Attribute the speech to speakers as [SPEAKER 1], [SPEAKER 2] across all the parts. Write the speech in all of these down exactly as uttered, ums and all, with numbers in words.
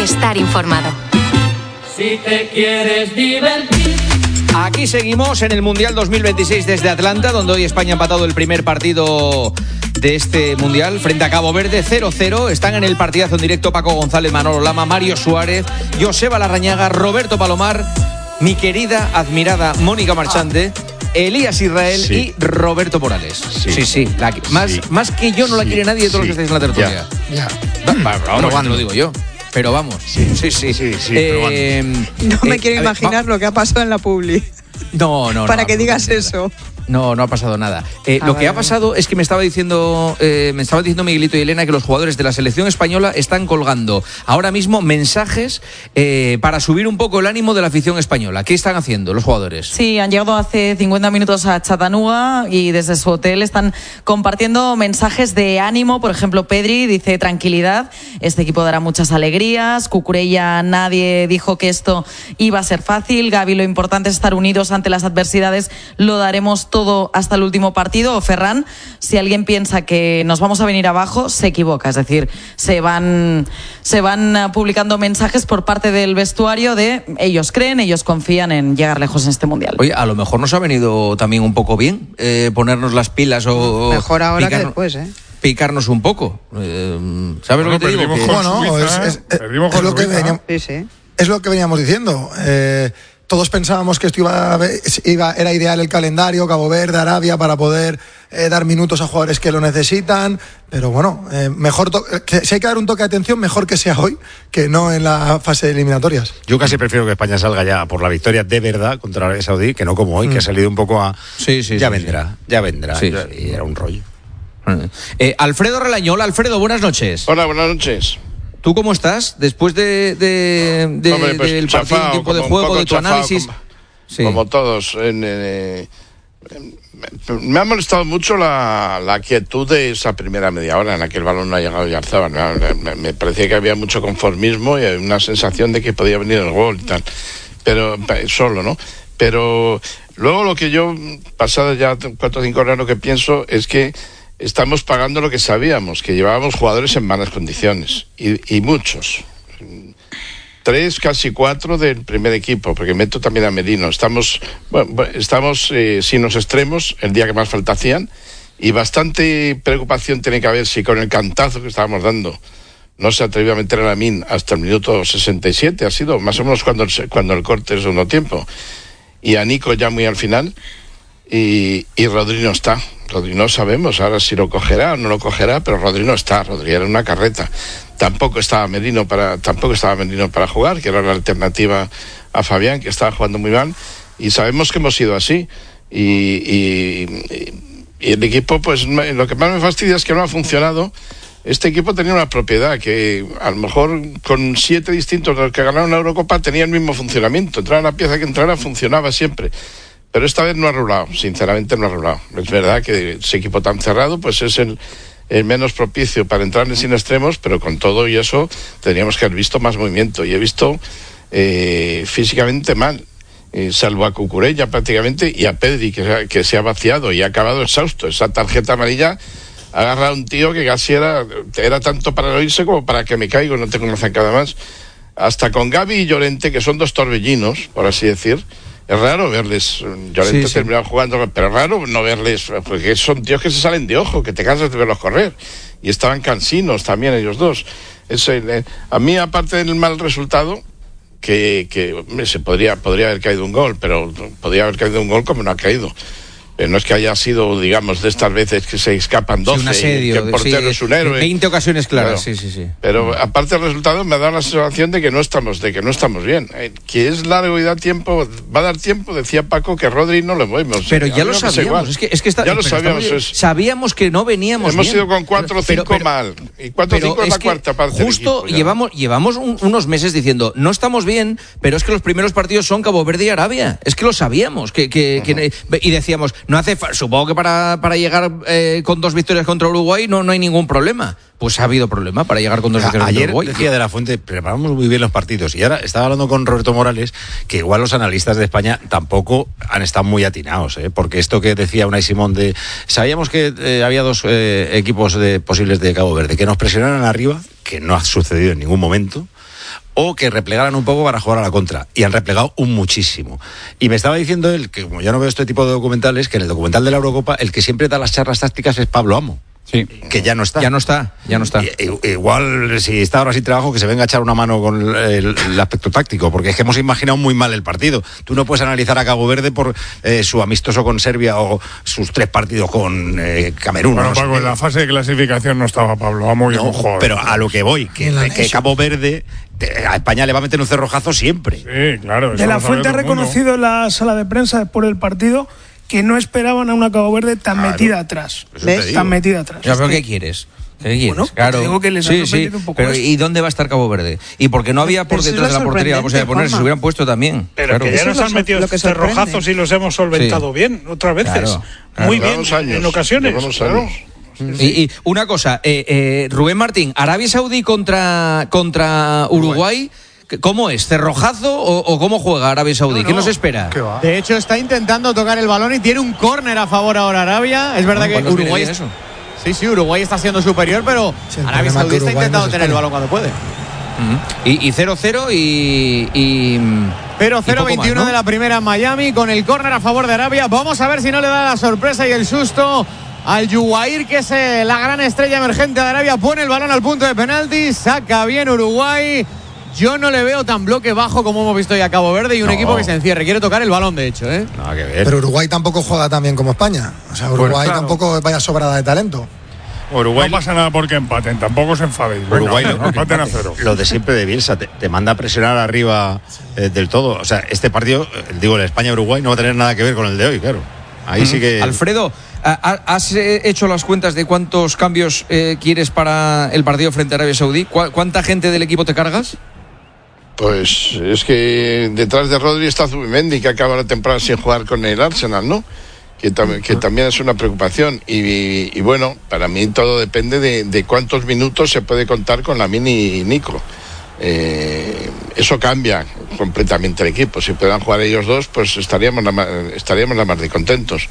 [SPEAKER 1] estar informado.
[SPEAKER 2] Si te quieres divertir.
[SPEAKER 3] Aquí seguimos en el Mundial dos mil veintiséis desde Atlanta, donde hoy España ha empatado el primer partido de este Mundial frente a Cabo Verde, cero cero. Están en el partidazo en directo Paco González, Manolo Lama, Mario Suárez, Joseba Larrañaga, Roberto Palomar, mi querida, admirada Mónica Marchante, Elías Israel sí. y Roberto Morales. Sí, sí. sí la, más, sí. más que yo no la sí. quiere nadie de todos sí. los que estáis en la tertulia. Ya. ya. Va, va, vamos, te lo digo yo. Pero vamos. Sí, sí, sí. sí, sí
[SPEAKER 4] eh, no me eh, quiero imaginar ver, lo que ha pasado en la publi.
[SPEAKER 3] No, no,
[SPEAKER 4] Para
[SPEAKER 3] no,
[SPEAKER 4] que
[SPEAKER 3] no,
[SPEAKER 4] digas
[SPEAKER 3] no,
[SPEAKER 4] eso.
[SPEAKER 3] No, no ha pasado nada. Eh,
[SPEAKER 4] ah,
[SPEAKER 3] lo
[SPEAKER 4] vale,
[SPEAKER 3] que ha
[SPEAKER 4] vale.
[SPEAKER 3] pasado es que me estaba diciendo, eh, me estaba diciendo Miguelito y Elena que los jugadores de la selección española están colgando ahora mismo mensajes eh, para subir un poco el ánimo de la afición española. ¿Qué están haciendo los jugadores?
[SPEAKER 5] Sí, han llegado hace cincuenta minutos a Chattanooga y desde su hotel están compartiendo mensajes de ánimo. Por ejemplo, Pedri dice tranquilidad, este equipo dará muchas alegrías. Cucurella, nadie dijo que esto iba a ser fácil. Gavi, lo importante es estar unidos ante las adversidades, lo daremos todo hasta el último partido. O Ferran, si alguien piensa que nos vamos a venir abajo, se equivoca. Es decir, se van, se van publicando mensajes por parte del vestuario de ellos creen, ellos confían en llegar lejos en este Mundial.
[SPEAKER 3] Oye, a lo mejor nos ha venido también un poco bien eh, ponernos las pilas o...
[SPEAKER 4] Mejor ahora
[SPEAKER 3] picar,
[SPEAKER 4] que después, ¿eh?
[SPEAKER 3] Picarnos un poco. Eh, ¿Sabes bueno, lo que te digo? Que...
[SPEAKER 6] Bueno, Suiza, es, es, es, es, lo que veníamos, sí, sí. es lo que veníamos diciendo. Eh... Todos pensábamos que esto iba, iba, era ideal el calendario, Cabo Verde, Arabia, para poder eh, dar minutos a jugadores que lo necesitan. Pero bueno, eh, mejor to- que, si hay que dar un toque de atención, mejor que sea hoy, que no en la fase de eliminatorias.
[SPEAKER 7] Yo casi prefiero que España salga ya por la victoria de verdad contra Arabia Saudí, que no como hoy, mm. que ha salido un poco a...
[SPEAKER 3] Sí, sí,
[SPEAKER 7] ya
[SPEAKER 3] sí,
[SPEAKER 7] vendrá,
[SPEAKER 3] sí.
[SPEAKER 7] ya vendrá.
[SPEAKER 3] Sí,
[SPEAKER 7] ya,
[SPEAKER 3] sí.
[SPEAKER 7] Y era un rollo.
[SPEAKER 3] Eh, Alfredo Relañola. Alfredo, buenas noches.
[SPEAKER 8] Hola, buenas noches.
[SPEAKER 3] ¿Tú cómo estás? Después de, de, de,
[SPEAKER 8] Hombre, pues,
[SPEAKER 3] del
[SPEAKER 8] chafao,
[SPEAKER 3] partido, tiempo de juego, de tu
[SPEAKER 8] chafao,
[SPEAKER 3] análisis...
[SPEAKER 8] Como...
[SPEAKER 3] Sí.
[SPEAKER 8] Como todos. En, en, en, me ha molestado mucho la, la quietud de esa primera media hora en la que el balón no ha llegado a Yarzábal. Me, me parecía que había mucho conformismo y una sensación de que podía venir el gol y tal. Pero solo, ¿no? Pero luego lo que yo, pasado ya cuatro o cinco horas, lo que pienso es que estamos pagando lo que sabíamos, que llevábamos jugadores en malas condiciones. Y, y muchos. Tres, casi cuatro del primer equipo, porque meto también a Merino. Estamos, bueno, estamos eh, sin los extremos el día que más falta hacían, y bastante preocupación tiene que haber si con el cantazo que estábamos dando no se atrevió a meter a Lamine hasta el minuto sesenta y siete, ha sido más o menos cuando el, cuando el corte del segundo tiempo, y a Nico ya muy al final, y, y Rodri no está. Rodri no sabemos ahora si lo cogerá o no lo cogerá, pero Rodri no está. Rodri era una carreta. Tampoco estaba Merino para, tampoco estaba Merino para jugar, que era la alternativa a Fabián, que estaba jugando muy mal, y sabemos que hemos sido así. Y, y, y el equipo, pues lo que más me fastidia es que no ha funcionado. Este equipo tenía una propiedad que a lo mejor con siete distintos de los que ganaron la Eurocopa tenía el mismo funcionamiento. Entrara la pieza que entrara, funcionaba siempre. Pero esta vez no ha rulado, sinceramente no ha rulado. Es verdad que ese equipo tan cerrado pues es el, el menos propicio para entrar sin extremos, pero con todo y eso teníamos que haber visto más movimiento. Y he visto eh, físicamente mal, eh, salvo a Cucurella prácticamente y a Pedri, que, que se ha vaciado y ha acabado exhausto. Esa tarjeta amarilla ha agarrado a un tío que casi era, era tanto para no irse como para que me caigo, no tengo una zancada más. Hasta con Gavi y Llorente, que son dos torbellinos, por así decir. Es raro verles, Llorente sí, sí. terminó jugando, pero es raro no verles, porque son tíos que se salen de ojo, que te cansas de verlos correr. Y estaban cansinos también ellos dos. Es el, a mí, aparte del mal resultado, que, que se podría, podría haber caído un gol, pero podría haber caído un gol como no ha caído. Eh, no es que haya sido, digamos, de estas veces que se escapan doce, sí, un asedio, y que el portero sí, es un héroe.
[SPEAKER 3] veinte ocasiones claras,
[SPEAKER 8] claro.
[SPEAKER 3] sí, sí, sí.
[SPEAKER 8] Pero aparte del resultado me ha dado la sensación de que no estamos, de que no estamos bien. Eh, que es largo y da tiempo, va a dar tiempo, decía Paco, que Rodri no lo vemos.
[SPEAKER 3] Pero ya lo sabíamos, es que, es que está,
[SPEAKER 8] ya lo sabíamos. Es,
[SPEAKER 3] sabíamos que no veníamos
[SPEAKER 8] hemos
[SPEAKER 3] bien.
[SPEAKER 8] Hemos ido con cuatro o cinco mal, y cuatro o cinco es la cuarta parte.
[SPEAKER 3] Justo
[SPEAKER 8] equipo,
[SPEAKER 3] llevamos, llevamos un, unos meses diciendo, no estamos bien, pero es que los primeros partidos son Cabo Verde y Arabia. Es que lo sabíamos, que, que, uh-huh. que y decíamos, no hace falta, supongo que para, para llegar eh, con dos victorias contra Uruguay no, no hay ningún problema. Pues ha habido problema para llegar con dos victorias
[SPEAKER 7] contra
[SPEAKER 3] Uruguay.
[SPEAKER 7] Ayer decía de la Fuente, preparamos muy bien los partidos, y ahora estaba hablando con Roberto Morales, que igual los analistas de España tampoco han estado muy atinados, ¿eh? Porque esto que decía Unai Simón de, sabíamos que eh, había dos eh, equipos de, posibles de Cabo Verde, que nos presionaran arriba, que no ha sucedido en ningún momento, o que replegaran un poco para jugar a la contra. Y han replegado un muchísimo. Y me estaba diciendo él, que como ya no veo este tipo de documentales, que en el documental de la Eurocopa el que siempre da las charlas tácticas es Pablo Amo.
[SPEAKER 3] Sí.
[SPEAKER 7] Que ya no está.
[SPEAKER 3] Ya no está, ya no está.
[SPEAKER 7] I, igual, si está ahora sin trabajo, que se venga a echar una mano con el, el aspecto táctico, porque es que hemos imaginado muy mal el partido. Tú no puedes analizar a Cabo Verde por eh, su amistoso con Serbia o sus tres partidos con eh, Camerún.
[SPEAKER 1] Bueno,
[SPEAKER 7] no
[SPEAKER 1] Paco,
[SPEAKER 7] sé.
[SPEAKER 1] en la fase de clasificación no estaba Pablo Amo y
[SPEAKER 7] No,
[SPEAKER 1] un jugador.
[SPEAKER 7] pero a lo que voy, que, que Cabo Verde te, a España le va a meter un cerrojazo siempre.
[SPEAKER 1] Sí, claro. Eso
[SPEAKER 9] De la
[SPEAKER 1] lo sabe
[SPEAKER 9] Fuente ha
[SPEAKER 1] todo el mundo.
[SPEAKER 9] reconocido en la sala de prensa después del partido que no esperaban a una Cabo Verde tan
[SPEAKER 7] Claro.
[SPEAKER 9] metida atrás.
[SPEAKER 7] Eso te digo.
[SPEAKER 9] Tan metida atrás.
[SPEAKER 3] Ya, pero ¿qué quieres? ¿Qué quieres?
[SPEAKER 9] Bueno,
[SPEAKER 3] claro.
[SPEAKER 9] te digo que les ha
[SPEAKER 3] sí,
[SPEAKER 9] sorprendido
[SPEAKER 3] sí,
[SPEAKER 9] un poco
[SPEAKER 3] pero
[SPEAKER 9] esto.
[SPEAKER 3] ¿y dónde va a estar Cabo Verde? Y porque no había por
[SPEAKER 4] Pero eso
[SPEAKER 3] detrás
[SPEAKER 4] es
[SPEAKER 3] de
[SPEAKER 4] lo
[SPEAKER 3] la portería, vamos a
[SPEAKER 4] sorprendente,
[SPEAKER 3] poner, se
[SPEAKER 4] Juanma.
[SPEAKER 3] hubieran puesto también.
[SPEAKER 10] Pero
[SPEAKER 3] claro.
[SPEAKER 10] que ya
[SPEAKER 4] Eso
[SPEAKER 10] nos
[SPEAKER 4] es
[SPEAKER 10] han
[SPEAKER 4] lo-
[SPEAKER 10] metido
[SPEAKER 4] lo que
[SPEAKER 10] cerrojazos
[SPEAKER 4] sorprende.
[SPEAKER 10] y los hemos solventado
[SPEAKER 3] Sí.
[SPEAKER 10] bien, otras veces.
[SPEAKER 3] Claro, claro.
[SPEAKER 10] Muy bien,
[SPEAKER 8] Llevamos años,
[SPEAKER 10] en ocasiones.
[SPEAKER 8] llevamos
[SPEAKER 10] claro.
[SPEAKER 8] años.
[SPEAKER 3] Y, y una cosa, eh, eh, Rubén Martín, Arabia Saudí contra, contra Uruguay, ¿cómo es? ¿Cerrojazo o, o cómo juega Arabia Saudí?
[SPEAKER 11] No,
[SPEAKER 3] ¿Qué
[SPEAKER 11] no.
[SPEAKER 3] nos espera?
[SPEAKER 11] ¿Qué va? De hecho, está intentando tocar el balón y tiene un córner a favor ahora Arabia. Es verdad
[SPEAKER 3] Bueno,
[SPEAKER 11] que
[SPEAKER 3] ¿cuándo viene
[SPEAKER 11] Uruguay.
[SPEAKER 3] bien eso?
[SPEAKER 11] Sí, sí, Uruguay está siendo superior, pero
[SPEAKER 6] Sí, el
[SPEAKER 11] Arabia
[SPEAKER 6] problema es
[SPEAKER 11] Saudí
[SPEAKER 6] que
[SPEAKER 11] está
[SPEAKER 6] Uruguay
[SPEAKER 11] intentando
[SPEAKER 6] no se
[SPEAKER 11] tener el
[SPEAKER 6] espera.
[SPEAKER 11] balón cuando puede.
[SPEAKER 3] Y cero cero y. y
[SPEAKER 11] Pero
[SPEAKER 3] y
[SPEAKER 11] cero
[SPEAKER 3] poco más,
[SPEAKER 11] veintiuno
[SPEAKER 3] ¿no?
[SPEAKER 11] de la primera en Miami con el córner a favor de Arabia. Vamos a ver si no le da la sorpresa y el susto al Yuwair, que es eh, la gran estrella emergente de Arabia. Pone el balón al punto de penalti, saca bien Uruguay. Yo no le veo tan bloque bajo como hemos visto ya a Cabo Verde y un
[SPEAKER 7] No.
[SPEAKER 11] equipo que se encierre. Quiere tocar el balón, de hecho, ¿eh?
[SPEAKER 7] Nada que ver.
[SPEAKER 6] Pero Uruguay tampoco juega tan bien como España. O sea, Uruguay
[SPEAKER 1] claro.
[SPEAKER 6] tampoco vaya sobrada de talento.
[SPEAKER 7] Uruguay,
[SPEAKER 1] No pasa nada porque empaten, tampoco os enfadéis. Venga,
[SPEAKER 7] Uruguay
[SPEAKER 1] venga,
[SPEAKER 7] no,
[SPEAKER 1] empaten a cero.
[SPEAKER 7] lo de siempre de Bielsa, te, te manda a presionar arriba eh, del todo. O sea, este partido, eh, digo, el España-Uruguay no va a tener nada que ver con el de hoy, claro. Ahí sí que...
[SPEAKER 3] Alfredo, ¿ha- ¿has eh, hecho las cuentas de cuántos cambios eh, quieres para el partido frente a Arabia Saudí? ¿Cu- ¿Cuánta gente del equipo te cargas?
[SPEAKER 8] Pues es que detrás de Rodri está Zubimendi, que acaba la temporada sin jugar con el Arsenal, ¿no? Que, tam- que también es una preocupación. Y, y- y bueno, para mí todo depende de, de cuántos minutos se puede contar con Lamine y Nico. Eh, eso cambia completamente el equipo. Si puedan jugar ellos dos, pues estaríamos la ma- estaríamos la más de contentos.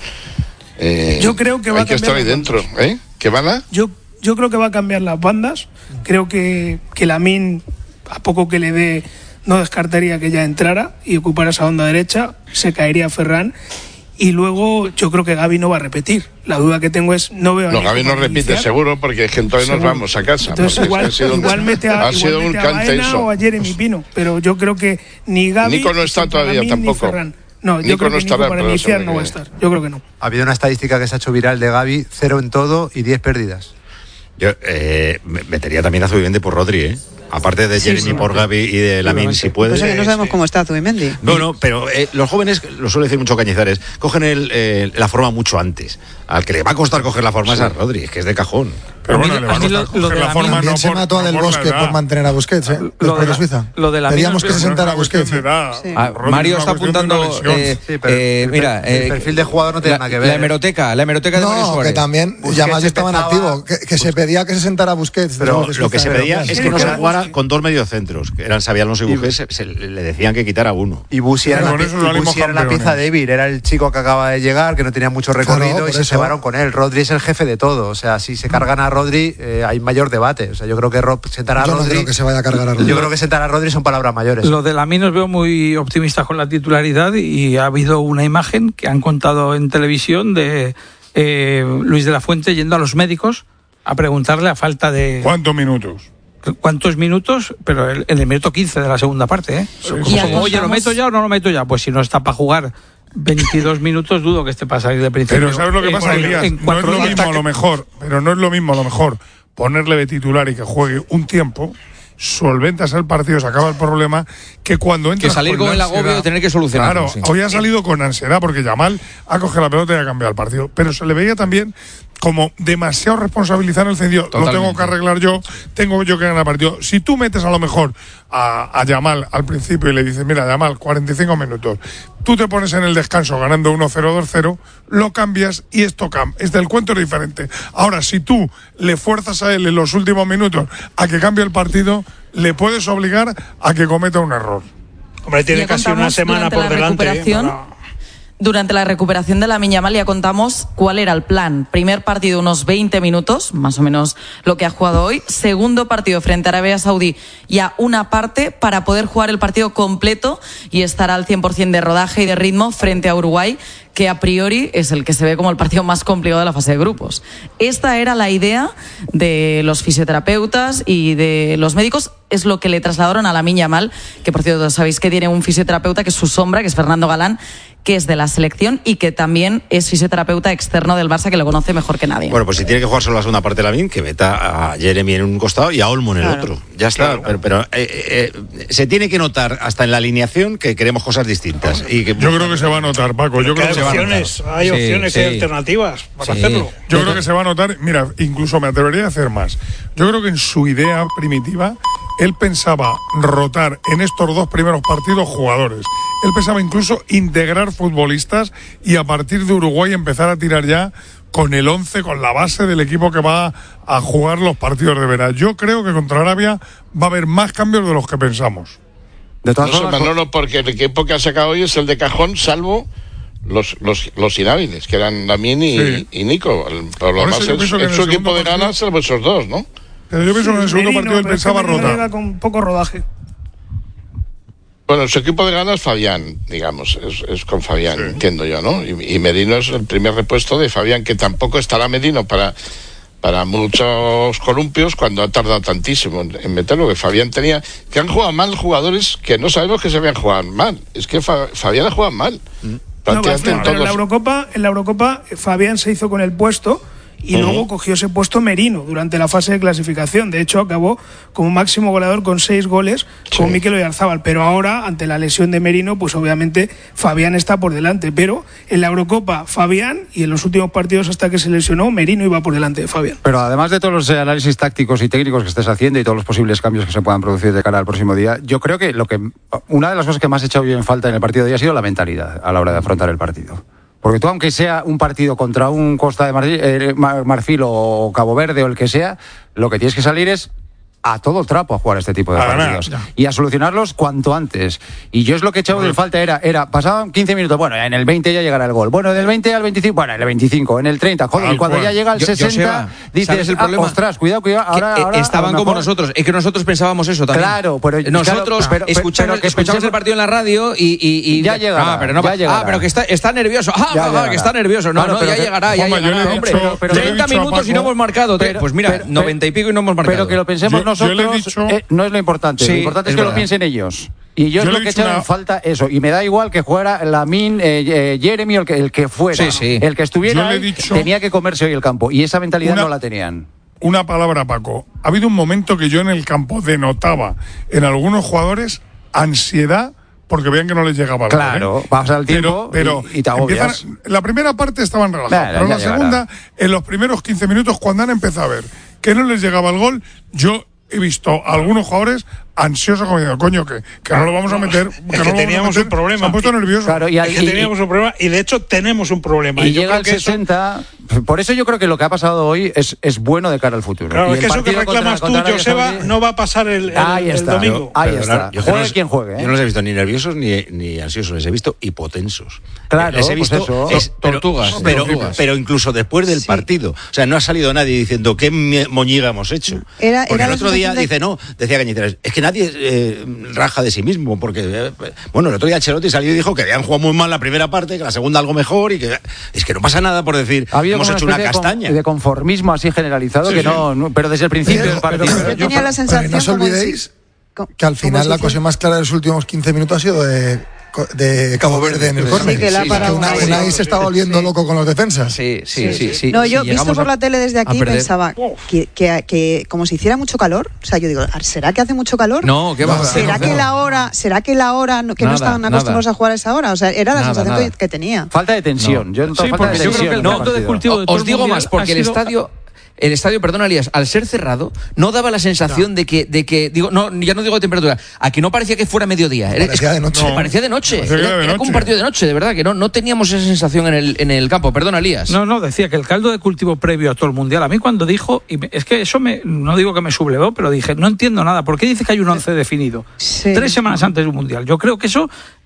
[SPEAKER 8] Eh,
[SPEAKER 9] Yo creo que va
[SPEAKER 8] hay
[SPEAKER 9] a
[SPEAKER 8] que estar ahí
[SPEAKER 9] cambiar
[SPEAKER 8] dentro, ¿eh? ¿Qué van a?
[SPEAKER 9] Yo, yo creo que va a cambiar las bandas. Creo que, que Lamine, a poco que le dé, no descartaría que ya entrara y ocupara esa banda derecha. Se caería Ferran. Y luego yo creo que Gavi no va a repetir. La duda que tengo es, no veo a
[SPEAKER 8] No,
[SPEAKER 9] Nico
[SPEAKER 8] Gavi no
[SPEAKER 9] para
[SPEAKER 8] repite,
[SPEAKER 9] iniciar.
[SPEAKER 8] seguro, porque es que entonces nos
[SPEAKER 9] Seguro.
[SPEAKER 8] vamos a casa.
[SPEAKER 9] Entonces
[SPEAKER 8] porque
[SPEAKER 9] igual,
[SPEAKER 8] es que ha sido un-
[SPEAKER 9] igual mete a,
[SPEAKER 8] ha sido
[SPEAKER 9] igual
[SPEAKER 8] un
[SPEAKER 9] mete a
[SPEAKER 8] cante
[SPEAKER 9] Baena
[SPEAKER 8] eso.
[SPEAKER 9] o a Jeremy Pino. Pero yo creo que ni Gavi...
[SPEAKER 8] Nico no está
[SPEAKER 9] ni
[SPEAKER 8] todavía
[SPEAKER 9] Lamine, ni
[SPEAKER 8] tampoco.
[SPEAKER 9] Ferran. No, yo
[SPEAKER 8] Nico
[SPEAKER 9] creo
[SPEAKER 8] no
[SPEAKER 9] que Nico
[SPEAKER 8] estará,
[SPEAKER 9] para
[SPEAKER 8] pero
[SPEAKER 9] iniciar
[SPEAKER 8] seguro
[SPEAKER 9] no va a
[SPEAKER 8] que-
[SPEAKER 9] estar. Yo creo que no.
[SPEAKER 12] Ha habido una estadística que se ha hecho viral de Gavi, cero en todo y diez pérdidas.
[SPEAKER 7] Yo eh, me- metería también a Zubimendi por Rodri, ¿eh? Aparte de
[SPEAKER 4] Sí,
[SPEAKER 7] Jeremy
[SPEAKER 4] sí.
[SPEAKER 7] por Gavi y de Lamine, si puede.
[SPEAKER 4] Pues que no sabemos cómo está Zubimendi.
[SPEAKER 7] No, no, pero eh, los jóvenes, lo suele decir mucho Cañizares, cogen el, eh, la forma mucho antes. Al que le va a costar coger la forma es a Rodri, es que es de cajón.
[SPEAKER 1] Pero
[SPEAKER 13] A mí-
[SPEAKER 1] bueno, le va
[SPEAKER 13] a
[SPEAKER 1] a
[SPEAKER 13] mí
[SPEAKER 1] costar
[SPEAKER 13] lo- lo
[SPEAKER 1] coger
[SPEAKER 13] de
[SPEAKER 1] la
[SPEAKER 13] la
[SPEAKER 1] forma,
[SPEAKER 6] También
[SPEAKER 1] no
[SPEAKER 6] se
[SPEAKER 1] por,
[SPEAKER 6] mató a
[SPEAKER 1] no
[SPEAKER 6] Del
[SPEAKER 1] por la
[SPEAKER 6] Bosque
[SPEAKER 1] edad.
[SPEAKER 6] por mantener a Busquets, ¿eh?
[SPEAKER 13] Lo
[SPEAKER 6] Después
[SPEAKER 13] de
[SPEAKER 6] de
[SPEAKER 13] la-
[SPEAKER 6] Suiza.
[SPEAKER 13] lo de la
[SPEAKER 6] Pedíamos
[SPEAKER 13] mina
[SPEAKER 6] que
[SPEAKER 13] es
[SPEAKER 6] se
[SPEAKER 1] Pero
[SPEAKER 6] sentara
[SPEAKER 1] es una cuestión
[SPEAKER 6] Busquets.
[SPEAKER 1] de edad.
[SPEAKER 4] Sí.
[SPEAKER 3] Ah,
[SPEAKER 1] Rodri
[SPEAKER 3] Mario
[SPEAKER 1] es
[SPEAKER 3] está
[SPEAKER 1] una cuestión de una
[SPEAKER 3] apuntando.
[SPEAKER 1] lesión.
[SPEAKER 3] eh,
[SPEAKER 12] Sí, pero
[SPEAKER 3] eh,
[SPEAKER 12] el-
[SPEAKER 3] mira,
[SPEAKER 12] el
[SPEAKER 3] eh,
[SPEAKER 12] perfil de jugador no tiene
[SPEAKER 3] la,
[SPEAKER 12] nada que ver.
[SPEAKER 3] La
[SPEAKER 12] ¿eh?
[SPEAKER 3] hemeroteca, la hemeroteca de Mario
[SPEAKER 6] No,
[SPEAKER 3] Suárez.
[SPEAKER 6] que también
[SPEAKER 12] Busquets
[SPEAKER 6] ya más estaban
[SPEAKER 12] empezaba-
[SPEAKER 6] activos, que, que se pedía que se sentara Busquets.
[SPEAKER 7] Pero
[SPEAKER 6] después de
[SPEAKER 7] lo que se
[SPEAKER 6] Suiza.
[SPEAKER 7] pedía
[SPEAKER 6] Pero
[SPEAKER 7] es
[SPEAKER 6] claro,
[SPEAKER 7] que no se
[SPEAKER 9] Busquets.
[SPEAKER 7] jugara con dos mediocentros, que eran Xabi Alonso y
[SPEAKER 12] Y-
[SPEAKER 7] Busquets, se, se le decían que quitara uno.
[SPEAKER 12] Y Busi era,
[SPEAKER 1] Pero
[SPEAKER 12] la,
[SPEAKER 1] con
[SPEAKER 12] pi-
[SPEAKER 1] eso
[SPEAKER 12] y
[SPEAKER 1] salimos
[SPEAKER 12] Busi era la
[SPEAKER 1] campeones.
[SPEAKER 12] pieza débil, era el chico que acaba de llegar, que no tenía mucho recorrido
[SPEAKER 6] Claro,
[SPEAKER 12] y
[SPEAKER 6] por
[SPEAKER 12] se
[SPEAKER 6] eso.
[SPEAKER 12] cebaron con él. Rodri es el jefe de todo, o sea, si se cargan a Rodri eh, hay mayor debate. O sea, yo creo que Rob, sentar a
[SPEAKER 6] Yo no
[SPEAKER 12] Rodri,
[SPEAKER 6] creo que se vaya a cargar a Rodri.
[SPEAKER 12] yo creo que sentar a Rodri son palabras mayores.
[SPEAKER 13] Lo de Lamine os veo muy optimistas con la titularidad y ha habido una imagen que han contado en televisión de eh, Luis de la Fuente yendo a los médicos a preguntarle a falta de
[SPEAKER 1] ¿Cuántos minutos?
[SPEAKER 13] cuántos minutos, pero el- en el minuto quince de la segunda parte, ¿eh?
[SPEAKER 1] Sí,
[SPEAKER 13] Como,
[SPEAKER 1] sí,
[SPEAKER 13] como,
[SPEAKER 1] sí.
[SPEAKER 13] oye, ¿lo meto ya o no lo meto ya? Pues si no está para jugar veintidós minutos, dudo que esté para salir de principio.
[SPEAKER 1] Pero ¿sabes lo que
[SPEAKER 13] En
[SPEAKER 1] pasa,
[SPEAKER 13] cuatro-
[SPEAKER 1] Elías?
[SPEAKER 13] en
[SPEAKER 1] No es
[SPEAKER 13] cuatro
[SPEAKER 1] lo
[SPEAKER 13] días.
[SPEAKER 1] mismo a lo mejor, pero no es lo mismo a lo mejor ponerle de titular y que juegue un tiempo, solventas el partido, se acaba el problema, que cuando entras
[SPEAKER 3] Que salir con
[SPEAKER 1] la
[SPEAKER 3] el agobio
[SPEAKER 1] ansiedad-
[SPEAKER 3] de tener que solucionarlo,
[SPEAKER 1] Claro,
[SPEAKER 3] sí.
[SPEAKER 1] hoy ha salido con ansiedad porque Yamal ha cogido la pelota y ha cambiado el partido, pero se le veía también como demasiado responsabilizar el sentido. Lo
[SPEAKER 3] Totalmente.
[SPEAKER 1] tengo que arreglar yo, tengo yo que ganar el partido. Si tú metes a lo mejor a, a Yamal al principio y le dices, mira, Yamal, cuarenta y cinco minutos, tú te pones en el descanso ganando uno cero, dos cero, lo cambias y esto cambia. Este, el cuento es diferente. Ahora, si tú le fuerzas a él en los últimos minutos a que cambie el partido, le puedes obligar a que cometa un error.
[SPEAKER 10] Hombre, tiene
[SPEAKER 5] Ya
[SPEAKER 10] casi una
[SPEAKER 5] contamos
[SPEAKER 10] semana
[SPEAKER 5] durante
[SPEAKER 10] por
[SPEAKER 5] la
[SPEAKER 10] delante. ¿eh?
[SPEAKER 5] recuperación.
[SPEAKER 10] Para-
[SPEAKER 5] Durante la recuperación de Lamine Yamal ya contamos cuál era el plan. Primer partido unos veinte minutos, más o menos lo que ha jugado hoy. Segundo partido frente a Arabia Saudí ya una parte para poder jugar el partido completo y estar al cien por ciento de rodaje y de ritmo frente a Uruguay, que a priori es el que se ve como el partido más complicado de la fase de grupos. Esta era la idea de los fisioterapeutas y de los médicos, es lo que le trasladaron a Lamine Yamal, que por cierto sabéis que tiene un fisioterapeuta que es su sombra, que es Fernando Galán, que es de la selección y que también es fisioterapeuta externo del Barça, que lo conoce mejor que nadie.
[SPEAKER 7] Bueno, pues si tiene que jugar solo la segunda parte de Lamine, que meta a Jeremy en un costado y a Olmo en el
[SPEAKER 5] Claro.
[SPEAKER 7] otro. Ya está,
[SPEAKER 1] Claro.
[SPEAKER 7] pero, pero, eh, eh, se tiene que notar hasta en la alineación que queremos cosas distintas. Y que,
[SPEAKER 1] Yo creo que se va a notar, Paco. Yo creo
[SPEAKER 10] hay
[SPEAKER 1] que se va a notar.
[SPEAKER 10] opciones, hay
[SPEAKER 3] Sí,
[SPEAKER 10] opciones,
[SPEAKER 3] sí.
[SPEAKER 10] hay alternativas para
[SPEAKER 3] Sí.
[SPEAKER 10] hacerlo.
[SPEAKER 1] Yo creo que se va a notar, mira, incluso me atrevería a hacer más. Yo creo que en su idea primitiva, él pensaba rotar en estos dos primeros partidos jugadores. Él pensaba incluso integrar futbolistas y a partir de Uruguay empezar a tirar ya con el once, con la base del equipo que va a jugar los partidos de verano. Yo creo que contra Arabia va a haber más cambios de los que pensamos.
[SPEAKER 12] De todas
[SPEAKER 8] No sé,
[SPEAKER 12] formas,
[SPEAKER 8] Manolo, porque el equipo que ha sacado hoy es el de cajón, salvo los los, los inhábiles, que eran Lamine y,
[SPEAKER 1] Sí.
[SPEAKER 8] y Nico. El- Por lo
[SPEAKER 1] Por
[SPEAKER 8] demás,
[SPEAKER 1] eso yo
[SPEAKER 8] es,
[SPEAKER 1] pienso que
[SPEAKER 8] es
[SPEAKER 1] en
[SPEAKER 8] su
[SPEAKER 1] el
[SPEAKER 8] equipo
[SPEAKER 1] segundo
[SPEAKER 8] de
[SPEAKER 1] partido-
[SPEAKER 8] ganas, salvo esos dos, ¿no?
[SPEAKER 1] Pero yo pienso que en el segundo
[SPEAKER 9] Merino,
[SPEAKER 1] partido él
[SPEAKER 9] pero es que
[SPEAKER 1] pensaba
[SPEAKER 9] Merino
[SPEAKER 1] rotar.
[SPEAKER 9] llega con poco rodaje.
[SPEAKER 8] Bueno, su equipo de ganas, Fabián, digamos, es, es con Fabián, entiendo yo, ¿no? Y, y Merino es el primer repuesto de Fabián, que tampoco estará Merino para, para muchos columpios cuando ha tardado tantísimo en, en meterlo, que Fabián tenía, que han jugado mal jugadores que no sabemos que se habían jugado mal. Es que Fa- Fabián ha jugado mal.
[SPEAKER 9] No,
[SPEAKER 8] Prácticamente
[SPEAKER 9] pero
[SPEAKER 8] en
[SPEAKER 9] en la
[SPEAKER 8] todos.
[SPEAKER 9] Eurocopa, en la Eurocopa Fabián se hizo con el puesto y
[SPEAKER 8] Ujú.
[SPEAKER 9] luego cogió ese puesto Merino durante la fase de clasificación. De hecho, acabó como máximo goleador con seis goles con
[SPEAKER 8] Sí.
[SPEAKER 9] Mikel Oyarzabal. Pero ahora, ante la lesión de Merino, pues obviamente Fabián está por delante. Pero en la Eurocopa, Fabián, y en los últimos partidos hasta que se lesionó, Merino iba por delante de Fabián.
[SPEAKER 14] Pero además de todos los eh, análisis tácticos y técnicos que estés haciendo y todos los posibles cambios que se puedan producir de cara al próximo día, yo creo que lo que una de las cosas que más he echado yo en falta en el partido de hoy ha sido la mentalidad a la hora de afrontar el partido. Porque tú, aunque sea un partido contra un Costa de Marfil, eh, Mar- Marfil o Cabo Verde o el que sea, lo que tienes que salir es a todo trapo a jugar este tipo de
[SPEAKER 1] A ganar,
[SPEAKER 14] partidos
[SPEAKER 1] ya.
[SPEAKER 14] y a solucionarlos cuanto antes. Y yo es lo que he echado de falta, era, era pasaban quince minutos, bueno, en el veinte ya llegará el gol, bueno, del veinte al veinticinco, bueno, en el veinticinco, en el treinta, joder,
[SPEAKER 1] Tal
[SPEAKER 14] y cuando
[SPEAKER 1] cual.
[SPEAKER 14] ya llega al
[SPEAKER 3] Yo-
[SPEAKER 14] sesenta,
[SPEAKER 3] Joseba,
[SPEAKER 14] dices,
[SPEAKER 3] ¿sabes el
[SPEAKER 14] ah,
[SPEAKER 3] problema?
[SPEAKER 14] ostras, cuidado, cuidado,
[SPEAKER 3] Que,
[SPEAKER 14] ahora,
[SPEAKER 3] eh,
[SPEAKER 14] ahora,
[SPEAKER 3] estaban
[SPEAKER 14] a lo
[SPEAKER 3] como
[SPEAKER 14] mejor-
[SPEAKER 3] nosotros. Es que nosotros pensábamos eso también.
[SPEAKER 14] Claro, pero-
[SPEAKER 3] nosotros
[SPEAKER 14] claro, pero-
[SPEAKER 3] escuchamos,
[SPEAKER 14] pero que
[SPEAKER 3] escuchamos
[SPEAKER 14] pensemos-
[SPEAKER 3] el partido en la radio y, y, y
[SPEAKER 14] Ya llegará,
[SPEAKER 3] ah, pero no,
[SPEAKER 14] ya
[SPEAKER 3] ah,
[SPEAKER 14] llegará.
[SPEAKER 3] pero que está, está nervioso. Ah,
[SPEAKER 14] Ya
[SPEAKER 3] ah,
[SPEAKER 14] llegará.
[SPEAKER 3] que está nervioso. No,
[SPEAKER 14] Claro,
[SPEAKER 3] no,
[SPEAKER 14] pero
[SPEAKER 3] ya
[SPEAKER 14] que-
[SPEAKER 3] llegará, ya
[SPEAKER 1] Juanma, yo le he
[SPEAKER 3] llegará,
[SPEAKER 1] dicho-
[SPEAKER 3] hombre.
[SPEAKER 1] pero- yo le he
[SPEAKER 3] treinta
[SPEAKER 1] dicho a
[SPEAKER 3] minutos y no
[SPEAKER 1] Paco-
[SPEAKER 3] hemos marcado.
[SPEAKER 14] pero-
[SPEAKER 3] pues mira,
[SPEAKER 14] pero-
[SPEAKER 3] noventa y pico y no hemos marcado.
[SPEAKER 14] Pero que lo pensemos
[SPEAKER 1] Yo- yo le he
[SPEAKER 14] nosotros
[SPEAKER 1] dicho-
[SPEAKER 14] eh, no es lo importante.
[SPEAKER 3] Sí,
[SPEAKER 14] lo importante es,
[SPEAKER 3] es
[SPEAKER 14] que
[SPEAKER 3] verdad.
[SPEAKER 14] lo piensen ellos. Y yo,
[SPEAKER 1] Yo
[SPEAKER 14] es
[SPEAKER 1] le
[SPEAKER 14] lo
[SPEAKER 1] he
[SPEAKER 14] que he
[SPEAKER 1] dicho
[SPEAKER 14] echado en
[SPEAKER 1] una-
[SPEAKER 14] falta eso. Y me da igual que jugara Lamine, eh, eh, Jeremy o el que, el que fuera.
[SPEAKER 3] Sí, sí.
[SPEAKER 14] El que estuviera
[SPEAKER 1] Yo le he
[SPEAKER 14] ahí
[SPEAKER 1] dicho-
[SPEAKER 14] tenía que comerse hoy el campo. Y esa mentalidad
[SPEAKER 1] Una-
[SPEAKER 14] no la tenían.
[SPEAKER 1] Una palabra, Paco. Ha habido un momento que yo en el campo denotaba en algunos jugadores ansiedad porque veían que no les llegaba el gol,
[SPEAKER 14] Claro,
[SPEAKER 1] ¿eh?
[SPEAKER 14] pasa el tiempo
[SPEAKER 1] pero,
[SPEAKER 14] y- y te agobias.
[SPEAKER 1] empiezan- la primera parte estaban relajados,
[SPEAKER 14] Nah,
[SPEAKER 1] pero
[SPEAKER 14] ya
[SPEAKER 1] la
[SPEAKER 14] llegará.
[SPEAKER 1] segunda, en los primeros quince minutos, cuando han empezado a ver que no les llegaba el gol, yo he visto a algunos jugadores ansiosos como diciendo, coño, que, que no lo vamos a meter. Que
[SPEAKER 10] Es
[SPEAKER 1] no
[SPEAKER 10] que
[SPEAKER 1] lo vamos a
[SPEAKER 10] teníamos
[SPEAKER 1] meter.
[SPEAKER 10] un problema.
[SPEAKER 1] Se han puesto nerviosos.
[SPEAKER 14] Claro, y, al-
[SPEAKER 10] Es que
[SPEAKER 14] y-
[SPEAKER 10] teníamos un problema y de hecho tenemos un problema.
[SPEAKER 14] y
[SPEAKER 10] yo
[SPEAKER 14] llega
[SPEAKER 10] creo
[SPEAKER 14] al
[SPEAKER 10] que eso-
[SPEAKER 14] sesenta. Por eso yo creo que lo que ha pasado hoy es, es bueno de cara al futuro.
[SPEAKER 10] Claro,
[SPEAKER 14] Y
[SPEAKER 10] es
[SPEAKER 14] el
[SPEAKER 10] que eso que
[SPEAKER 14] partido contra-
[SPEAKER 10] reclamas
[SPEAKER 14] contra
[SPEAKER 10] tú,
[SPEAKER 14] Arabia
[SPEAKER 10] Joseba,
[SPEAKER 14] Saudí-
[SPEAKER 10] no va a pasar el, el-
[SPEAKER 14] Ahí
[SPEAKER 10] el
[SPEAKER 14] está.
[SPEAKER 10] domingo.
[SPEAKER 14] Ahí
[SPEAKER 7] Perdonad,
[SPEAKER 14] está.
[SPEAKER 7] yo que no
[SPEAKER 14] Juegue
[SPEAKER 7] los-
[SPEAKER 14] quien juegue. ¿eh?
[SPEAKER 7] Yo no los he visto ni nerviosos ni, ni ansiosos, les he visto hipotensos.
[SPEAKER 14] Claro,
[SPEAKER 7] les he
[SPEAKER 14] pues
[SPEAKER 7] visto
[SPEAKER 14] eso.
[SPEAKER 7] es- pero-
[SPEAKER 3] Tortugas,
[SPEAKER 7] Pero,
[SPEAKER 3] tortugas.
[SPEAKER 7] pero incluso después del partido. O sea, no ha salido nadie diciendo qué mie- moñiga hemos hecho.
[SPEAKER 4] Era-
[SPEAKER 7] Porque
[SPEAKER 4] era
[SPEAKER 7] el
[SPEAKER 4] la
[SPEAKER 7] otro día
[SPEAKER 4] sensación de-
[SPEAKER 7] dice, no, decía Cañizares, es que nadie eh, raja de sí mismo. Porque, eh, bueno, el otro día Ancelotti salió y dijo que habían jugado muy mal la primera parte, que la segunda algo mejor y que es que no pasa nada por decir,
[SPEAKER 14] Ha habido
[SPEAKER 7] hemos
[SPEAKER 14] como
[SPEAKER 7] hecho una
[SPEAKER 14] especie de con-
[SPEAKER 7] castaña.
[SPEAKER 14] de conformismo así generalizado que no, no- pero desde el principio
[SPEAKER 6] Pero-
[SPEAKER 14] del partido.
[SPEAKER 6] pero-
[SPEAKER 4] Yo tenía la
[SPEAKER 6] Pero
[SPEAKER 4] sensación
[SPEAKER 6] no os
[SPEAKER 4] como de si-
[SPEAKER 6] olvidéis
[SPEAKER 4] co-
[SPEAKER 6] que al
[SPEAKER 4] como
[SPEAKER 6] final
[SPEAKER 4] si
[SPEAKER 6] la
[SPEAKER 4] hiciera-
[SPEAKER 6] cosa más clara de los últimos quince minutos ha sido de, de Cabo Verde en el córner.
[SPEAKER 4] Sí, que la ha parado
[SPEAKER 6] Unai,
[SPEAKER 4] Unai.
[SPEAKER 6] Unai se está volviendo loco con los defensas.
[SPEAKER 3] Sí, sí, sí, sí.
[SPEAKER 4] No,
[SPEAKER 3] Si
[SPEAKER 4] yo visto
[SPEAKER 3] llegamos
[SPEAKER 4] por
[SPEAKER 3] a-
[SPEAKER 4] la tele desde
[SPEAKER 3] a
[SPEAKER 4] aquí
[SPEAKER 3] perder-
[SPEAKER 4] pensaba que, que, que como si hiciera mucho calor, o sea, yo digo, ¿será que hace mucho calor?
[SPEAKER 3] No, ¿qué va a hacer?
[SPEAKER 4] ¿Será que la hora, será que la hora no- que
[SPEAKER 3] Nada,
[SPEAKER 4] no estaban
[SPEAKER 3] nada.
[SPEAKER 4] acostumbrados a jugar a esa hora? O sea, era la
[SPEAKER 3] Nada,
[SPEAKER 4] sensación
[SPEAKER 3] nada.
[SPEAKER 4] que, que tenía.
[SPEAKER 14] Falta de tensión. Yo noto
[SPEAKER 13] Sí,
[SPEAKER 14] falta
[SPEAKER 13] porque
[SPEAKER 14] de
[SPEAKER 13] yo creo
[SPEAKER 14] tensión
[SPEAKER 13] que el
[SPEAKER 14] en
[SPEAKER 13] punto de
[SPEAKER 14] partido.
[SPEAKER 13] cultivo de todo
[SPEAKER 3] Os
[SPEAKER 13] el
[SPEAKER 3] digo
[SPEAKER 13] mundial
[SPEAKER 3] más, porque
[SPEAKER 13] ha
[SPEAKER 3] el
[SPEAKER 13] sido-
[SPEAKER 3] estadio, el estadio, perdona, Elías, al ser cerrado, no daba la sensación de que, de que, digo, no, ya no digo de temperatura, a que no parecía que fuera mediodía. Era-
[SPEAKER 6] Parecía de noche.
[SPEAKER 3] No, parecía de noche.
[SPEAKER 1] Parecía que
[SPEAKER 3] Era,
[SPEAKER 1] era de
[SPEAKER 3] era como
[SPEAKER 1] noche.
[SPEAKER 3] un partido de noche, de verdad, que no, no teníamos esa sensación en el, en el campo. Perdona, Elías.
[SPEAKER 13] No, no, decía que el caldo de cultivo previo a todo el mundial, a mí cuando dijo, y me- es que eso me, no digo que me sublevó, pero dije, no entiendo nada, ¿por qué dice que hay un once definido?
[SPEAKER 4] Sí.
[SPEAKER 13] Tres semanas antes de un mundial. Yo creo que eso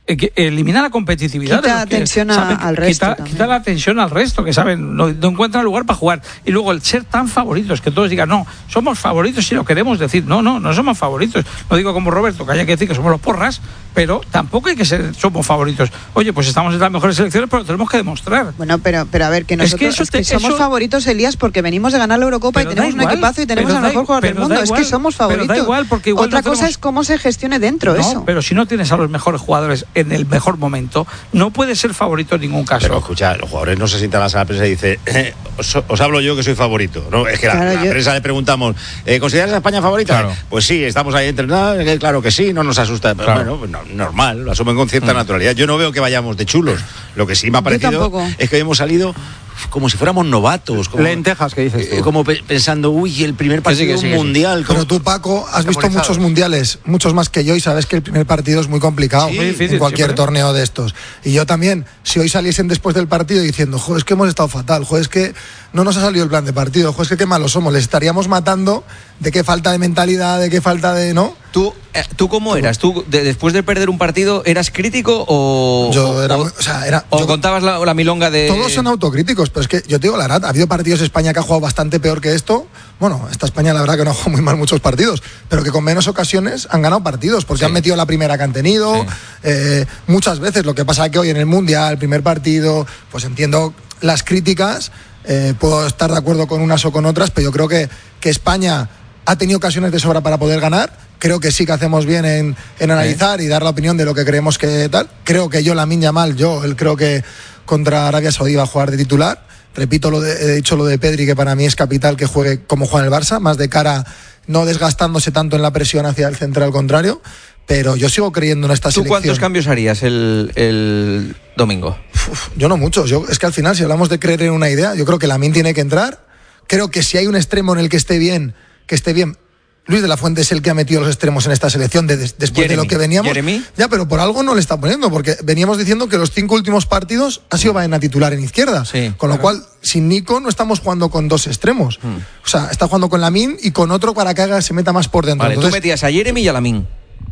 [SPEAKER 13] eh, que elimina la competitividad.
[SPEAKER 4] Quita
[SPEAKER 13] de los que
[SPEAKER 4] tensión a-
[SPEAKER 13] saben-
[SPEAKER 4] al resto
[SPEAKER 13] Quita,
[SPEAKER 4] también.
[SPEAKER 13] quita la tensión al resto, que saben, no, no encuentran lugar para jugar. Y luego el ser tan favoritos, que todos digan, no, somos favoritos si lo queremos decir. No, no, no somos favoritos. No digo como Roberto, que haya que decir que somos los porras, pero tampoco hay que ser, somos favoritos. Oye, pues estamos en las mejores selecciones, pero tenemos que demostrar.
[SPEAKER 4] Bueno, pero, pero a ver, que
[SPEAKER 13] Es
[SPEAKER 4] nosotros
[SPEAKER 13] que eso
[SPEAKER 4] es que
[SPEAKER 13] te-
[SPEAKER 4] somos
[SPEAKER 13] eso-
[SPEAKER 4] favoritos, Elías, porque venimos de ganar la Eurocopa y
[SPEAKER 13] Pero da
[SPEAKER 4] tenemos un
[SPEAKER 13] igual,
[SPEAKER 4] equipazo y tenemos
[SPEAKER 13] pero
[SPEAKER 4] al
[SPEAKER 13] da
[SPEAKER 4] mejor
[SPEAKER 13] i-
[SPEAKER 4] jugador del
[SPEAKER 13] pero
[SPEAKER 4] mundo.
[SPEAKER 13] da
[SPEAKER 4] Es
[SPEAKER 13] igual,
[SPEAKER 4] que somos
[SPEAKER 13] pero da
[SPEAKER 4] favoritos.
[SPEAKER 13] igual, porque igual
[SPEAKER 4] Otra
[SPEAKER 13] no
[SPEAKER 4] cosa
[SPEAKER 13] tenemos-
[SPEAKER 4] es cómo se gestione dentro
[SPEAKER 13] No,
[SPEAKER 4] eso.
[SPEAKER 13] pero si no tienes a los mejores jugadores en el mejor momento, no puedes ser favorito en ningún caso.
[SPEAKER 7] Pero escucha, los jugadores no se sientan a la sala de prensa y dicen, eh, os, os hablo yo que soy favorito. No, es que la,
[SPEAKER 4] Claro,
[SPEAKER 7] la
[SPEAKER 4] yo-
[SPEAKER 7] prensa le preguntamos, ¿eh, ¿consideras a España favorita?
[SPEAKER 13] Claro.
[SPEAKER 7] Pues sí, estamos ahí entrenados, eh, claro que sí, no nos asusta. Pero
[SPEAKER 13] Claro.
[SPEAKER 7] bueno, pues no, normal, lo asumen con cierta
[SPEAKER 13] Mm.
[SPEAKER 7] naturalidad. Yo no veo que vayamos de chulos. Lo que sí me ha
[SPEAKER 4] Yo
[SPEAKER 7] parecido
[SPEAKER 4] tampoco.
[SPEAKER 7] es que hemos salido como si fuéramos novatos. Como,
[SPEAKER 14] Lentejas, ¿qué dices tú?
[SPEAKER 7] eh, como pe- pensando, uy, el primer
[SPEAKER 3] sí,
[SPEAKER 7] partido
[SPEAKER 3] que sí, que sí.
[SPEAKER 7] mundial.
[SPEAKER 6] Pero
[SPEAKER 7] como-
[SPEAKER 6] tú, Paco, has visto
[SPEAKER 12] Memorizados.
[SPEAKER 6] muchos mundiales, muchos más que yo, y sabes que el primer partido es muy complicado
[SPEAKER 7] Sí,
[SPEAKER 13] muy difícil,
[SPEAKER 6] en cualquier
[SPEAKER 13] siempre.
[SPEAKER 6] torneo de estos. Y yo también, si hoy saliesen después del partido diciendo, joder, es que hemos estado fatal, joder, es que no nos ha salido el plan de partido, joder, es que qué malos somos, les estaríamos matando de qué falta de mentalidad, de qué falta de, ¿no?
[SPEAKER 3] ¿Tú, eh, ¿tú cómo eras? ¿Tú, de- después de perder un partido, eras crítico o,
[SPEAKER 6] Yo
[SPEAKER 3] o,
[SPEAKER 6] era,
[SPEAKER 3] o-
[SPEAKER 6] muy- o sea, era,
[SPEAKER 3] o
[SPEAKER 6] yo-
[SPEAKER 3] contabas la, la milonga de...
[SPEAKER 6] todos son autocríticos, pero es que yo te digo la verdad, ha habido partidos de España que ha jugado bastante peor que esto. Bueno, esta España la verdad que no ha jugado muy mal muchos partidos, pero que con menos ocasiones han ganado partidos, porque
[SPEAKER 3] Sí.
[SPEAKER 6] han metido la primera que han tenido,
[SPEAKER 3] Sí.
[SPEAKER 6] eh, muchas veces. Lo que pasa es que hoy en el Mundial, el primer partido, pues entiendo las críticas, eh, puedo estar de acuerdo con unas o con otras, pero yo creo que, que España ha tenido ocasiones de sobra para poder ganar. Creo que sí que hacemos bien en, en analizar y dar la opinión de lo que creemos que tal. Creo que yo, Lamine Yamal, yo él creo que contra Arabia Saudí va a jugar de titular. Repito, lo de, he dicho lo de Pedri, que para mí es capital que juegue como juega en el Barça, más de cara, no desgastándose tanto en la presión hacia el central contrario. Pero yo sigo creyendo en esta
[SPEAKER 3] ¿Tú
[SPEAKER 6] selección.
[SPEAKER 3] cuántos cambios harías el, el domingo?
[SPEAKER 6] Uf, yo no muchos. Yo, es que al final, si hablamos de creer en una idea, yo creo que Lamine tiene que entrar. Creo que si hay un extremo en el que esté bien, que esté bien. Luis de la Fuente es el que ha metido los extremos en esta selección de- de- después
[SPEAKER 3] Jeremy,
[SPEAKER 6] de lo que veníamos.
[SPEAKER 3] Jeremy.
[SPEAKER 6] Ya, pero por algo no le está poniendo, porque veníamos diciendo que los cinco últimos partidos ha sido Baena titular en izquierda.
[SPEAKER 3] Sí,
[SPEAKER 6] con lo cual, sin Nico no estamos jugando con dos extremos.
[SPEAKER 3] Hmm.
[SPEAKER 6] O sea, está jugando con Lamine y con otro para que haga, se meta más por dentro.
[SPEAKER 3] Vale, tú
[SPEAKER 6] Entonces,
[SPEAKER 3] metías a Jeremy y a Lamine.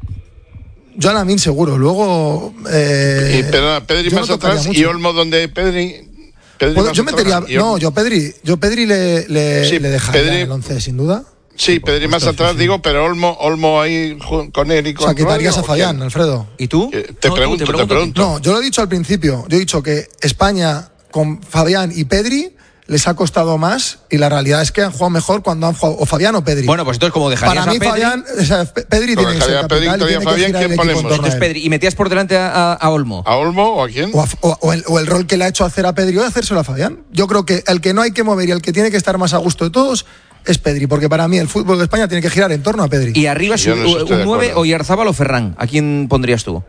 [SPEAKER 6] yo a Lamine seguro. Luego. Eh,
[SPEAKER 8] Y, perdona, Pedri
[SPEAKER 6] yo no
[SPEAKER 8] más
[SPEAKER 6] tocaría
[SPEAKER 8] atrás
[SPEAKER 6] mucho.
[SPEAKER 8] y Olmo donde Pedri. Pedri
[SPEAKER 6] Puedo-
[SPEAKER 8] más
[SPEAKER 6] yo
[SPEAKER 8] atrás
[SPEAKER 6] metería.
[SPEAKER 8] y
[SPEAKER 6] No,
[SPEAKER 8] Olmo.
[SPEAKER 6] yo Pedri, yo Pedri le, le,
[SPEAKER 8] Sí,
[SPEAKER 6] le dejaría
[SPEAKER 8] Pedri-
[SPEAKER 6] en el once, sin duda.
[SPEAKER 8] Sí, Pedri más atrás, digo, pero Olmo, Olmo ahí ju- con él y
[SPEAKER 6] O
[SPEAKER 8] con
[SPEAKER 6] sea, quitarías
[SPEAKER 8] Rodri,
[SPEAKER 6] a
[SPEAKER 8] ¿o
[SPEAKER 6] Fabián,
[SPEAKER 8] quién?
[SPEAKER 6] Alfredo.
[SPEAKER 3] ¿Y tú?
[SPEAKER 8] Eh, Te
[SPEAKER 3] No, tú,
[SPEAKER 8] pregunto, te
[SPEAKER 3] pregunto.
[SPEAKER 8] pregunto.
[SPEAKER 6] No, yo lo he dicho al principio. Yo he dicho que España con Fabián y Pedri les ha costado más y la realidad es que han jugado mejor cuando han jugado o Fabián o Pedri.
[SPEAKER 3] Bueno, pues entonces como dejarías
[SPEAKER 6] Para mí
[SPEAKER 3] a Pedri...
[SPEAKER 6] Fabián, o sea, Pe- Pedri
[SPEAKER 8] Como
[SPEAKER 6] tiene que ser
[SPEAKER 8] dejaría a Pedri,
[SPEAKER 6] capital y
[SPEAKER 8] todavía
[SPEAKER 6] tiene que
[SPEAKER 8] Fabián,
[SPEAKER 6] girar el
[SPEAKER 8] ¿quién
[SPEAKER 6] equipo en
[SPEAKER 8] ponemos?
[SPEAKER 6] torno a
[SPEAKER 3] Entonces
[SPEAKER 6] él.
[SPEAKER 3] Pedri, y metías por delante a, a- a Olmo.
[SPEAKER 8] ¿A Olmo o a quién?
[SPEAKER 6] O, a- o- o el, o el rol que le ha hecho hacer a Pedri hoy, hacérselo a Fabián. Yo creo que el que no hay que mover y el que tiene que estar más a gusto de todos es Pedri, porque para mí el fútbol de España tiene que girar en torno a Pedri.
[SPEAKER 3] Y arriba, si
[SPEAKER 8] Yo
[SPEAKER 3] un,
[SPEAKER 8] no estoy de
[SPEAKER 3] un nueve
[SPEAKER 8] acuerdo.
[SPEAKER 3] o Yarzábal o Ferran. ¿A quién pondrías tú?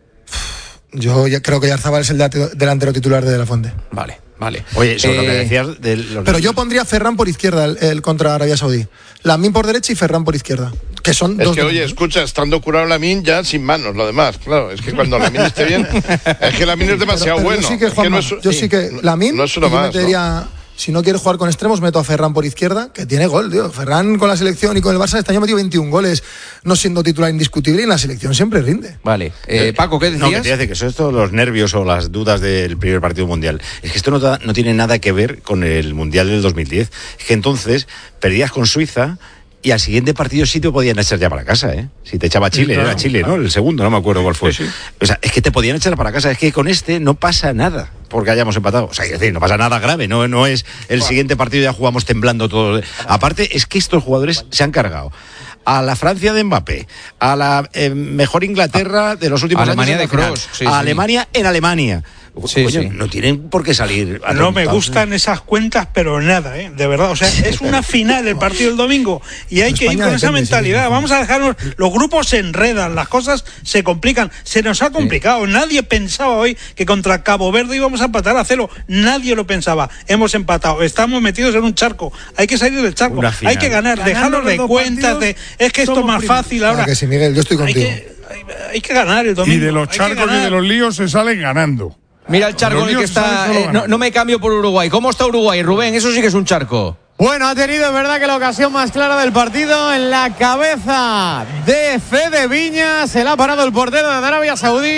[SPEAKER 6] Yo ya creo que Yarzabal es el de- delantero titular de De La Fuente.
[SPEAKER 3] Vale, vale.
[SPEAKER 7] Oye, sobre lo que
[SPEAKER 3] Eh,
[SPEAKER 7] decías de los
[SPEAKER 6] Pero yo pondría a Ferran por izquierda, el, el contra Arabia Saudí. Lamine por derecha y Ferran por izquierda. Que son
[SPEAKER 8] Es
[SPEAKER 6] dos
[SPEAKER 8] que, oye,
[SPEAKER 6] delanteros.
[SPEAKER 8] escucha, estando curado Lamine ya sin manos, lo demás, claro. Es que cuando Lamine esté bien, es que Lamine es demasiado
[SPEAKER 6] Pero- pero
[SPEAKER 8] bueno.
[SPEAKER 6] Yo sí que,
[SPEAKER 8] Es que
[SPEAKER 6] Juanma,
[SPEAKER 8] no es-
[SPEAKER 6] yo sí que Lamine,
[SPEAKER 8] no es uno
[SPEAKER 6] y yo
[SPEAKER 8] más,
[SPEAKER 6] metería, si no quiere jugar con extremos, meto a Ferran por izquierda, que tiene gol, tío. Ferran con la selección y con el Barça este año ha metido veintiún goles, no siendo titular indiscutible, y en la selección siempre rinde.
[SPEAKER 3] Vale. Eh, Paco, ¿qué
[SPEAKER 7] No, que
[SPEAKER 3] decías?
[SPEAKER 7] te dice que son estos los nervios o las dudas del primer partido mundial. Es que esto no, da- no tiene nada que ver con el mundial del dos mil diez. Es que entonces perdías con Suiza y al siguiente partido sí te podían echar ya para casa, ¿eh? Si te echaba Chile,
[SPEAKER 13] claro.
[SPEAKER 7] era Chile, ¿no? El segundo, no me acuerdo cuál fue.
[SPEAKER 13] Sí, sí.
[SPEAKER 7] O sea, es que te podían echar para casa. Es que con este no pasa nada porque hayamos empatado. O sea, es decir, no pasa nada grave. No, no es el siguiente partido ya jugamos temblando todos. Aparte, es que estos jugadores se han cargado a la Francia de Mbappé, a la eh, mejor Inglaterra de los últimos
[SPEAKER 3] Alemania
[SPEAKER 7] años.
[SPEAKER 3] de
[SPEAKER 7] en la final,
[SPEAKER 3] Kroos, sí,
[SPEAKER 7] a
[SPEAKER 3] sí.
[SPEAKER 7] Alemania en Alemania.
[SPEAKER 3] Sí,
[SPEAKER 7] Coño,
[SPEAKER 3] sí.
[SPEAKER 7] no tienen por qué salir.
[SPEAKER 10] No me
[SPEAKER 7] atontados.
[SPEAKER 10] gustan esas cuentas, pero nada, ¿eh? De verdad. O sea, es una final el partido del domingo y hay que ir
[SPEAKER 6] España
[SPEAKER 10] con esa
[SPEAKER 6] depende, sí,
[SPEAKER 10] mentalidad.
[SPEAKER 6] sí.
[SPEAKER 10] Vamos a dejarnos. Los grupos se enredan, las cosas se complican. Se nos ha complicado. Nadie pensaba hoy que contra Cabo Verde íbamos a empatar a cero. Nadie lo pensaba. Hemos empatado. Estamos metidos en un charco. Hay que salir del charco.
[SPEAKER 7] Una final.
[SPEAKER 10] Hay que ganar.
[SPEAKER 9] Ganando
[SPEAKER 10] Dejarnos
[SPEAKER 9] los
[SPEAKER 10] de
[SPEAKER 9] dos
[SPEAKER 10] cuentas. De,
[SPEAKER 9] partidos,
[SPEAKER 10] es que esto es
[SPEAKER 9] somos
[SPEAKER 10] más
[SPEAKER 9] primeros.
[SPEAKER 10] fácil
[SPEAKER 6] Claro
[SPEAKER 10] ahora.
[SPEAKER 6] que sí, Miguel, yo estoy
[SPEAKER 10] Hay
[SPEAKER 6] contigo.
[SPEAKER 10] que, hay, hay que ganar el
[SPEAKER 1] Y
[SPEAKER 10] domingo.
[SPEAKER 1] de los
[SPEAKER 10] Hay que
[SPEAKER 1] charcos y
[SPEAKER 10] ganar.
[SPEAKER 1] de los líos se salen ganando.
[SPEAKER 3] Mira el charco en el que
[SPEAKER 1] Los líos
[SPEAKER 3] está...
[SPEAKER 1] salen solo
[SPEAKER 3] eh, no,
[SPEAKER 1] ganando.
[SPEAKER 3] no me cambio por Uruguay. ¿Cómo está Uruguay, Rubén? Eso sí que es un charco.
[SPEAKER 11] Bueno, ha tenido, es verdad, que la ocasión más clara del partido en la cabeza de Fede Viñas. Se la ha parado el portero de Arabia Saudí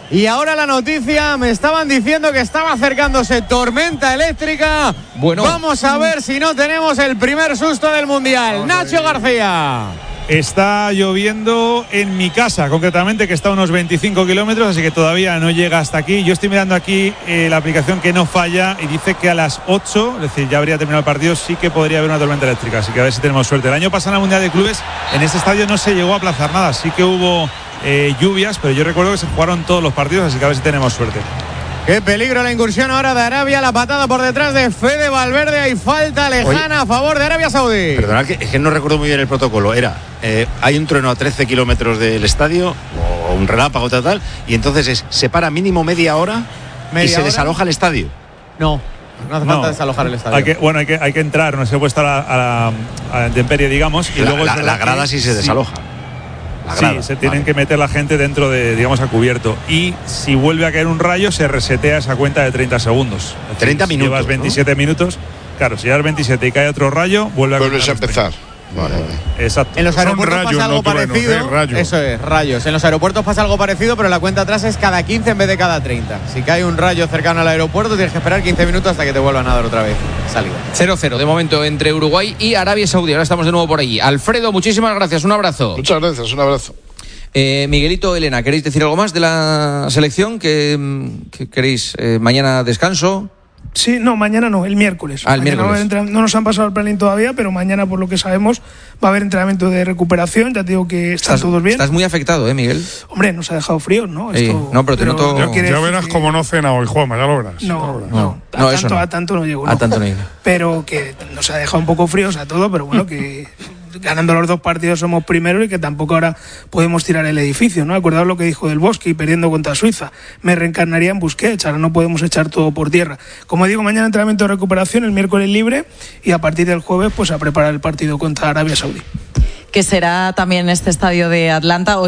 [SPEAKER 11] Y ahora la noticia, me estaban diciendo que estaba acercándose tormenta eléctrica.
[SPEAKER 3] Bueno.
[SPEAKER 11] Vamos a ver si no tenemos el primer susto del Mundial. Nacho García.
[SPEAKER 15] Está lloviendo en mi casa, concretamente, que está a unos veinticinco kilómetros, así que todavía no llega hasta aquí. Yo estoy mirando aquí eh, la aplicación que no falla y dice que a las ocho, es decir, ya habría terminado el partido, sí que podría haber una tormenta eléctrica, así que a ver si tenemos suerte. El año pasado en la Mundial de Clubes, en este estadio no se llegó a aplazar nada, sí que hubo eh, lluvias, pero yo recuerdo que se jugaron todos los partidos, así que a ver si tenemos suerte.
[SPEAKER 11] Qué peligro la incursión ahora de Arabia, la patada por detrás de Fede Valverde, hay falta lejana. Oye, a favor de Arabia Saudí.
[SPEAKER 7] Perdonad, que, es que no recuerdo muy bien el protocolo. Era, eh, hay un trueno a trece kilómetros del estadio, o un relámpago tal, tal, y entonces es, se para mínimo media hora ¿Media y se hora? desaloja el estadio.
[SPEAKER 11] No, no hace falta no, desalojar el estadio.
[SPEAKER 15] Hay que, bueno, hay que, hay que entrar, no se puede estar a la, a la, a la intemperie, digamos. Y
[SPEAKER 7] la,
[SPEAKER 15] luego
[SPEAKER 7] la, la grada sí se desaloja.
[SPEAKER 15] Sí. Sí, se tienen vale. que meter la gente dentro de, digamos, a cubierto. Y si vuelve a caer un rayo, se resetea esa cuenta de treinta segundos.
[SPEAKER 7] treinta minutos.
[SPEAKER 15] Si llevas veintisiete, ¿no? minutos. Claro, si llevas veintisiete y cae otro rayo, vuelve a
[SPEAKER 8] Vuelves a empezar. Vale, vale.
[SPEAKER 11] Exacto. En los aeropuertos rayos, pasa algo no parecido. Bueno, eso es, rayos. En los aeropuertos pasa algo parecido, pero la cuenta atrás es cada quince en vez de cada treinta. Si cae un rayo cercano al aeropuerto, tienes que esperar quince minutos hasta que te vuelvan a dar otra vez salida.
[SPEAKER 3] cero cero de momento entre Uruguay y Arabia Saudí. Ahora estamos de nuevo por allí. Alfredo, muchísimas gracias. Un abrazo.
[SPEAKER 8] Muchas gracias. Un abrazo.
[SPEAKER 3] Eh, Miguelito, Elena, ¿queréis decir algo más de la selección? ¿Que, que queréis eh, mañana descanso?
[SPEAKER 9] Sí, no, mañana no, el miércoles.
[SPEAKER 3] Ah, el miércoles.
[SPEAKER 9] No, no nos han pasado el planning todavía, pero mañana, por lo que sabemos, va a haber entrenamiento de recuperación. Ya te digo que están
[SPEAKER 3] estás,
[SPEAKER 9] todos bien.
[SPEAKER 3] Estás muy afectado, ¿eh, Miguel?
[SPEAKER 9] Hombre, nos ha dejado frío, ¿no?
[SPEAKER 3] Sí,
[SPEAKER 9] Esto,
[SPEAKER 3] no, pero te noto...
[SPEAKER 1] Ya, ya verás que... cómo no cena hoy, Juanma, ya lo verás.
[SPEAKER 9] No,
[SPEAKER 1] lo verás.
[SPEAKER 9] no,
[SPEAKER 3] no,
[SPEAKER 9] a,
[SPEAKER 3] no
[SPEAKER 9] tanto,
[SPEAKER 3] eso no.
[SPEAKER 9] a tanto no llego.
[SPEAKER 3] A
[SPEAKER 9] no.
[SPEAKER 3] tanto no llego.
[SPEAKER 9] Pero que nos ha dejado un poco fríos a todo, pero bueno, que... ganando los dos partidos somos primeros y que tampoco ahora podemos tirar el edificio, ¿no? Acordaos lo que dijo Del Bosque y perdiendo contra Suiza. Me reencarnaría en Busquets, ahora no podemos echar todo por tierra. Como digo, mañana entrenamiento de recuperación, el miércoles libre y a partir del jueves pues a preparar el partido contra Arabia Saudí.
[SPEAKER 5] Que será también este estadio de Atlanta. Hoy